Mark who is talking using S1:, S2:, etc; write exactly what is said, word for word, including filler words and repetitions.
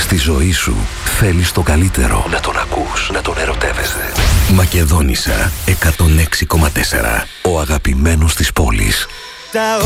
S1: Στη ζωή σου θέλεις το καλύτερο. Να τον ακούς, να τον ερωτεύεσαι. Μακεδόνισσα εκατόν έξι κόμμα τέσσερα. Ο αγαπημένος της πόλης.
S2: Τα